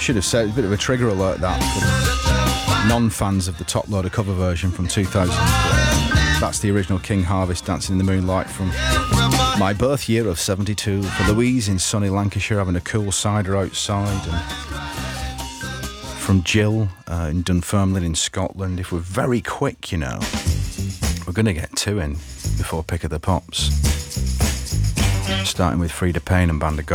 Should have said, a bit of a trigger alert that for non-fans of the Top Loader cover version from 2000. That's the original King Harvest, Dancing in the Moonlight, from my birth year of 72. For Louise in sunny Lancashire, having a cool cider outside. And from Jill in Dunfermline in Scotland. If we're very quick, you know, we're going to get 2 in before Pick of the Pops. Starting with Frida Payne and Band of